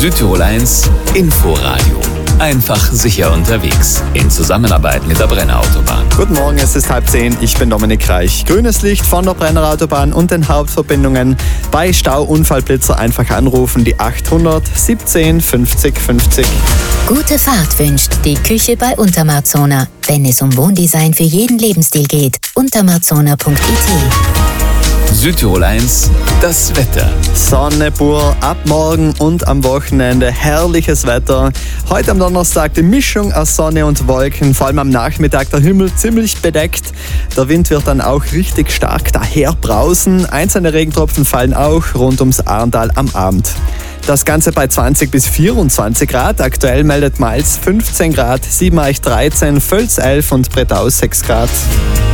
Südtirol 1 Inforadio. Einfach sicher unterwegs. In Zusammenarbeit mit der Brenner Autobahn. Guten Morgen, es ist 9:30. Ich bin Dominik Reich. Grünes Licht von der Brenner Autobahn und den Hauptverbindungen. Bei Stau, Unfallblitzer einfach anrufen, die 800 17 50 50. Gute Fahrt wünscht die Küche bei Untermarzona. Wenn es um Wohndesign für jeden Lebensstil geht, untermarzona.it. Südtirol 1, das Wetter. Sonne pur, ab morgen und am Wochenende herrliches Wetter. Heute am Donnerstag die Mischung aus Sonne und Wolken, vor allem am Nachmittag der Himmel ziemlich bedeckt. Der Wind wird dann auch richtig stark daher brausen. Einzelne Regentropfen fallen auch rund ums Arntal am Abend. Das Ganze bei 20 bis 24 Grad. Aktuell meldet Mainz 15 Grad, Siebenreich 13, Völs 11 und Bretau 6 Grad.